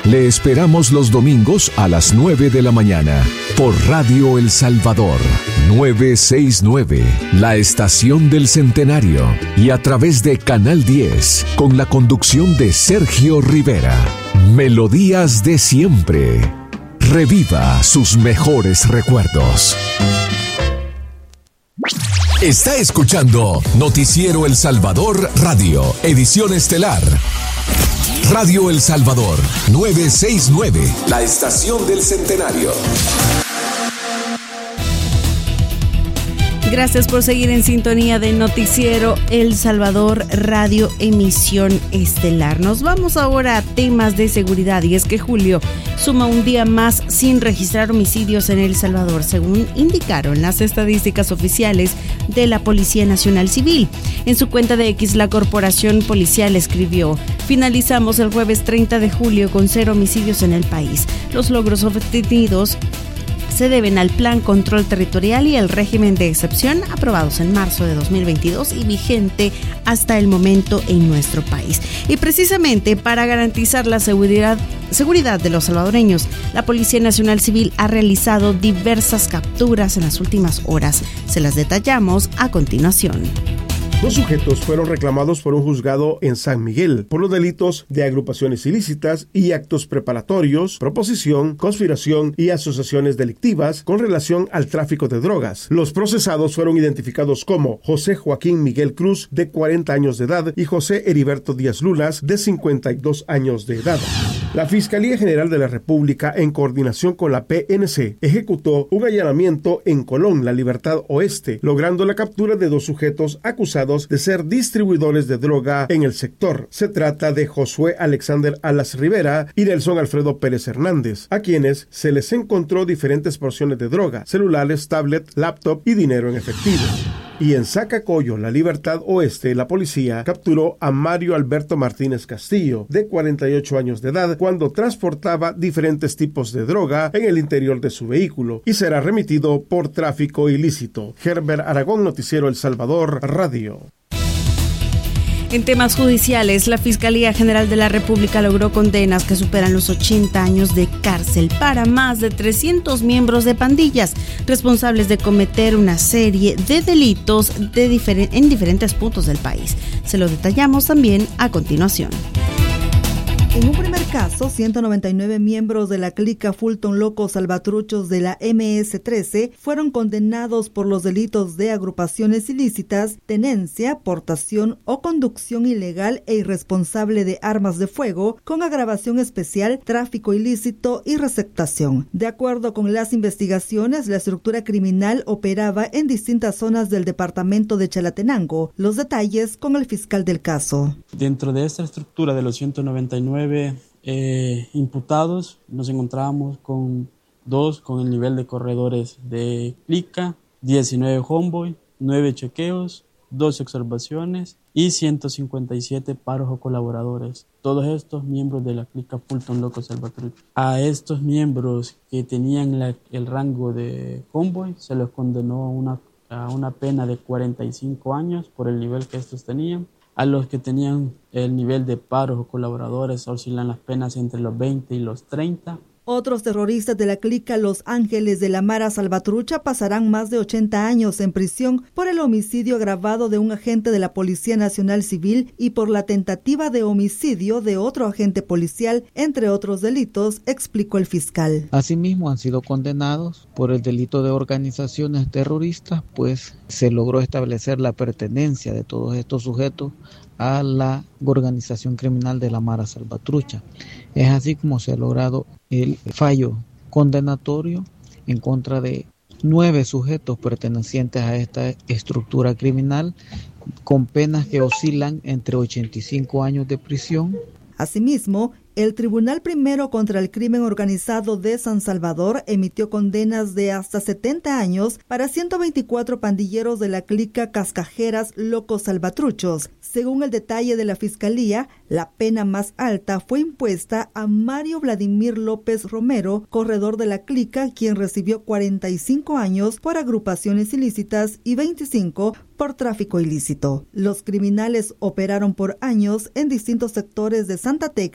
Le esperamos los domingos a las 9 de la mañana por Radio El Salvador 969, la estación del Centenario, y a través de Canal 10 con la conducción de Sergio Rivera. Melodías de siempre. Reviva sus mejores recuerdos. Está escuchando Noticiero El Salvador Radio, edición estelar. Radio El Salvador 969, la estación del Centenario. Gracias por seguir en sintonía de Noticiero El Salvador Radio, emisión estelar. Nos vamos ahora a temas de seguridad, y es que julio suma un día más sin registrar homicidios en El Salvador, según indicaron las estadísticas oficiales de la Policía Nacional Civil. En su cuenta de X, la corporación policial escribió: finalizamos el jueves 30 de julio con 0 homicidios en el país. Los logros obtenidos se deben al Plan Control Territorial y el régimen de excepción aprobados en marzo de 2022 y vigente hasta el momento en nuestro país. Y precisamente para garantizar la seguridad de los salvadoreños, la Policía Nacional Civil ha realizado diversas capturas en las últimas horas. Se las detallamos a continuación. 2 sujetos fueron reclamados por un juzgado en San Miguel por los delitos de agrupaciones ilícitas y actos preparatorios, proposición, conspiración y asociaciones delictivas con relación al tráfico de drogas. Los procesados fueron identificados como José Joaquín Miguel Cruz, de 40 años de edad, y José Heriberto Díaz Lunas, de 52 años de edad. La Fiscalía General de la República, en coordinación con la PNC, ejecutó un allanamiento en Colón, La Libertad Oeste, logrando la captura de 2 sujetos acusados de ser distribuidores de droga en el sector. Se trata de Josué Alexander Alas Rivera y Nelson Alfredo Pérez Hernández, a quienes se les encontró diferentes porciones de droga, celulares, tablet, laptop y dinero en efectivo. Y en Zacacoyo, La Libertad Oeste, la policía capturó a Mario Alberto Martínez Castillo, de 48 años de edad, cuando transportaba diferentes tipos de droga en el interior de su vehículo, y será remitido por tráfico ilícito. Herbert Aragón, Noticiero El Salvador Radio. En temas judiciales, la Fiscalía General de la República logró condenas que superan los 80 años de cárcel para más de 300 miembros de pandillas responsables de cometer una serie de delitos en diferentes puntos del país. Se lo detallamos también a continuación. En un primer caso, 199 miembros de la clica Fulton Loco Salvatruchos de la MS-13 fueron condenados por los delitos de agrupaciones ilícitas, tenencia, portación o conducción ilegal e irresponsable de armas de fuego, con agravación especial, tráfico ilícito y receptación. De acuerdo con las investigaciones, la estructura criminal operaba en distintas zonas del departamento de Chalatenango. Los detalles con el fiscal del caso. Dentro de esta estructura de los 199 imputados, nos encontramos con 2 con el nivel de corredores de clica, 19 homeboy, 9 chequeos, 12 observaciones y 157 paros o colaboradores. Todos estos miembros de la clica Fulton Loco Salvatrucho. A estos miembros que tenían el rango de homeboy se los condenó a una pena de 45 años por el nivel que estos tenían. A los que tenían el nivel de paros o colaboradores oscilan las penas entre los 20 y los 30. Otros terroristas de la clica Los Ángeles de la Mara Salvatrucha pasarán más de 80 años en prisión por el homicidio agravado de un agente de la Policía Nacional Civil y por la tentativa de homicidio de otro agente policial, entre otros delitos, explicó el fiscal. Asimismo, han sido condenados por el delito de organizaciones terroristas, pues se logró establecer la pertenencia de todos estos sujetos a la organización criminal de la Mara Salvatrucha. Es así como se ha logrado el fallo condenatorio en contra de 9 sujetos pertenecientes a esta estructura criminal, con penas que oscilan entre 85 años de prisión. Asimismo, el Tribunal Primero contra el Crimen Organizado de San Salvador emitió condenas de hasta 70 años para 124 pandilleros de la clica Cascajeras Locos Salvatruchos. Según el detalle de la Fiscalía, la pena más alta fue impuesta a Mario Vladimir López Romero, corredor de la clica, quien recibió 45 años por agrupaciones ilícitas y 25 por tráfico ilícito. Los criminales operaron por años en distintos sectores de Santa Tecla y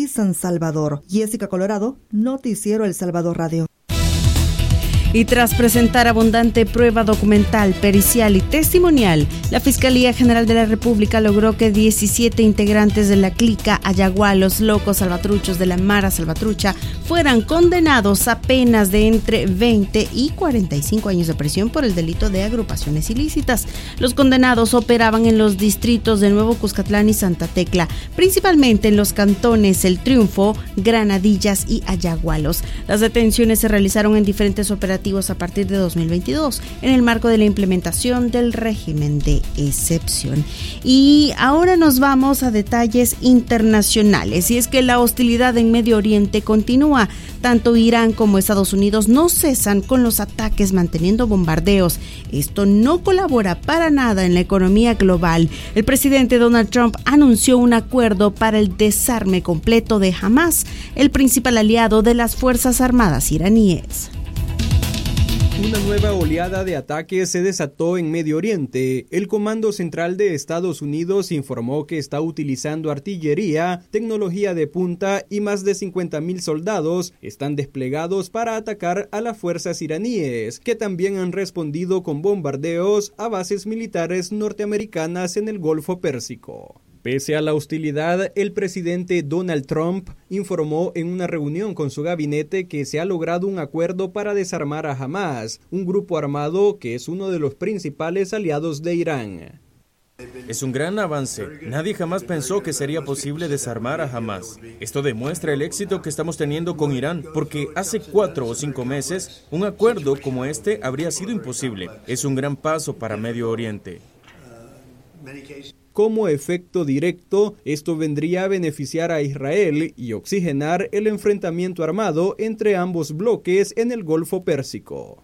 San Salvador. Jessica Colorado, Noticiero El Salvador Radio. Y tras presentar abundante prueba documental, pericial y testimonial, la Fiscalía General de la República logró que 17 integrantes de la clica Ayaguá, los locos salvatruchos de la Mara Salvatrucha, fueran condenados a penas de entre 20 y 45 años de prisión por el delito de agrupaciones ilícitas. Los condenados operaban en los distritos de Nuevo Cuscatlán y Santa Tecla, principalmente en los cantones El Triunfo, Granadillas y Ayagualos. Las detenciones se realizaron en diferentes operativos a partir de 2022 en el marco de la implementación del régimen de excepción. Y ahora nos vamos a detalles internacionales, y es que la hostilidad en Medio Oriente continúa. Tanto Irán como Estados Unidos no cesan con los ataques, manteniendo bombardeos. Esto no colabora para nada en la economía global. El presidente Donald Trump anunció un acuerdo para el desarme completo de Hamas, el principal aliado de las Fuerzas Armadas iraníes. Una nueva oleada de ataques se desató en Medio Oriente. El Comando Central de Estados Unidos informó que está utilizando artillería, tecnología de punta y más de 50,000 soldados están desplegados para atacar a las fuerzas iraníes, que también han respondido con bombardeos a bases militares norteamericanas en el Golfo Pérsico. Pese a la hostilidad, el presidente Donald Trump informó en una reunión con su gabinete que se ha logrado un acuerdo para desarmar a Hamas, un grupo armado que es uno de los principales aliados de Irán. Es un gran avance. Nadie jamás pensó que sería posible desarmar a Hamas. Esto demuestra el éxito que estamos teniendo con Irán, porque hace 4 o 5 meses un acuerdo como este habría sido imposible. Es un gran paso para Medio Oriente. Como efecto directo, esto vendría a beneficiar a Israel y oxigenar el enfrentamiento armado entre ambos bloques en el Golfo Pérsico.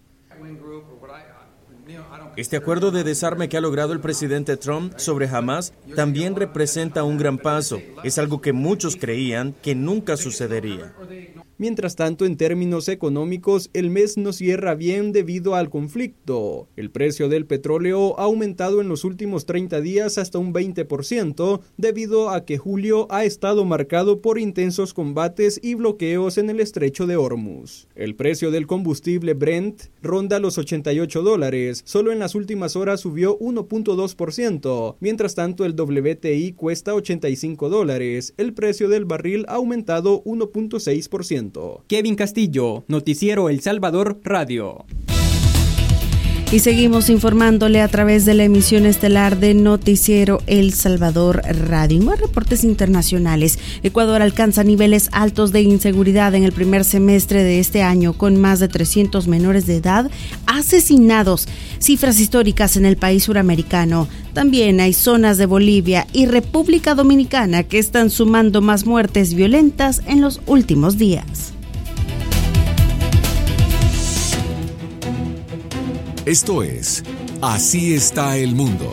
Este acuerdo de desarme que ha logrado el presidente Trump sobre Hamas también representa un gran paso. Es algo que muchos creían que nunca sucedería. Mientras tanto, en términos económicos, el mes no cierra bien debido al conflicto. El precio del petróleo ha aumentado en los últimos 30 días hasta un 20%, debido a que julio ha estado marcado por intensos combates y bloqueos en el estrecho de Hormuz. El precio del combustible Brent ronda los $88. Solo en las últimas horas subió 1.2%. Mientras tanto, el WTI cuesta $85. El precio del barril ha aumentado 1.6%. Kevin Castillo, Noticiero El Salvador Radio. Y seguimos informándole a través de la emisión estelar de Noticiero El Salvador Radio. Y más reportes internacionales. Ecuador alcanza niveles altos de inseguridad en el primer semestre de este año, con más de 300 menores de edad asesinados. Cifras históricas en el país suramericano. También hay zonas de Bolivia y República Dominicana que están sumando más muertes violentas en los últimos días. Esto es Así está el mundo.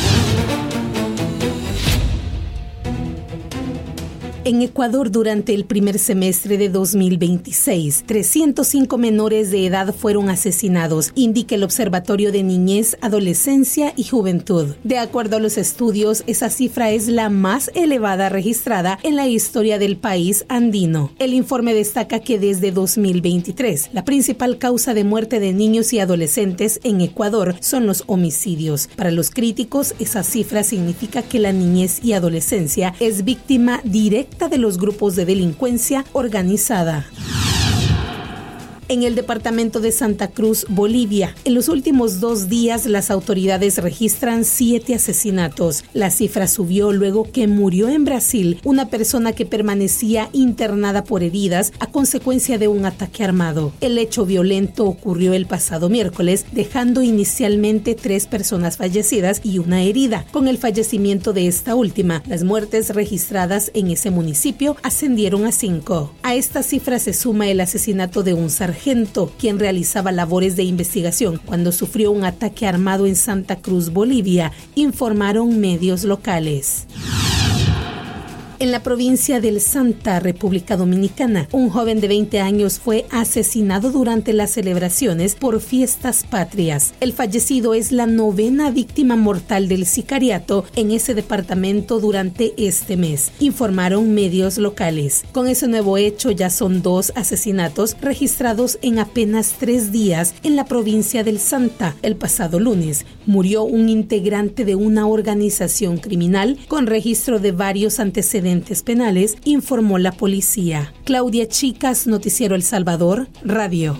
En Ecuador, durante el primer semestre de 2026, 305 menores de edad fueron asesinados, indica el Observatorio de Niñez, Adolescencia y Juventud. De acuerdo a los estudios, esa cifra es la más elevada registrada en la historia del país andino. El informe destaca que desde 2023, la principal causa de muerte de niños y adolescentes en Ecuador son los homicidios. Para los críticos, esa cifra significa que la niñez y adolescencia es víctima directa de los grupos de delincuencia organizada. En el departamento de Santa Cruz, Bolivia, en los últimos 2 días las autoridades registran 7 asesinatos. La cifra subió luego que murió en Brasil una persona que permanecía internada por heridas a consecuencia de un ataque armado. El hecho violento ocurrió el pasado miércoles, dejando inicialmente 3 personas fallecidas y una herida. Con el fallecimiento de esta última, las muertes registradas en ese municipio ascendieron a 5. A esta cifra se suma el asesinato de un sargento, quien realizaba labores de investigación cuando sufrió un ataque armado en Santa Cruz, Bolivia, informaron medios locales. En la provincia del Santa, República Dominicana, un joven de 20 años fue asesinado durante las celebraciones por fiestas patrias. El fallecido es la 9ª víctima mortal del sicariato en ese departamento durante este mes, informaron medios locales. Con ese nuevo hecho ya son 2 asesinatos registrados en apenas 3 días en la provincia del Santa. El pasado lunes murió un integrante de una organización criminal con registro de varios antecedentes penales, informó la policía. Claudia Chicas, Noticiero El Salvador, Radio.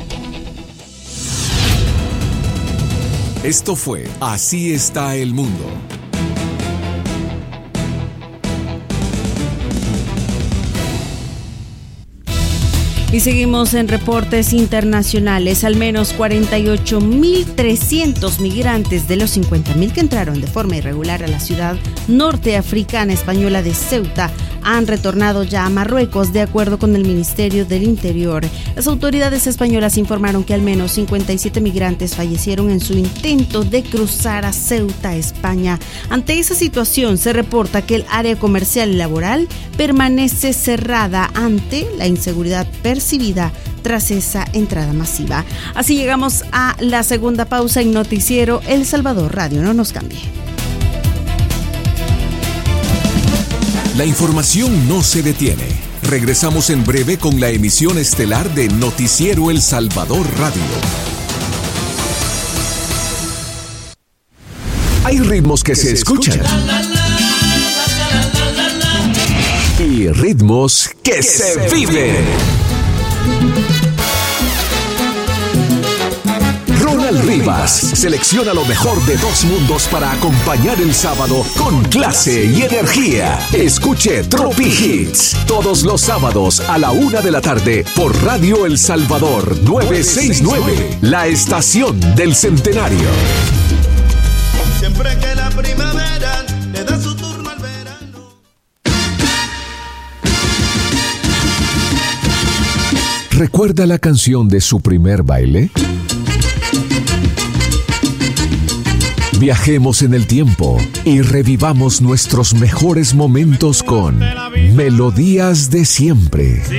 Esto fue Así está el mundo. Y seguimos en reportes internacionales. Al menos 48.300 migrantes de los 50.000 que entraron de forma irregular a la ciudad norteafricana española de Ceuta han retornado ya a Marruecos, de acuerdo con el Ministerio del Interior. Las autoridades españolas informaron que al menos 57 migrantes fallecieron en su intento de cruzar a Ceuta, España. Ante esa situación, se reporta que el área comercial y laboral permanece cerrada ante la inseguridad percibida tras esa entrada masiva. Así llegamos a la segunda pausa en Noticiero El Salvador Radio. No nos cambie. La información no se detiene. Regresamos en breve con la emisión estelar de Noticiero El Salvador Radio. Hay ritmos que se escuchan y ritmos que se viven. Ronald Rivas selecciona lo mejor de 2 mundos para acompañar el sábado con clase y energía. Escuche Tropi Hits todos los sábados a la 1 de la tarde por Radio El Salvador 969, la estación del centenario. Siempre que la primavera le da su turno al verano. ¿Recuerda la canción de su primer baile? Viajemos en el tiempo y revivamos nuestros mejores momentos con Melodías de Siempre.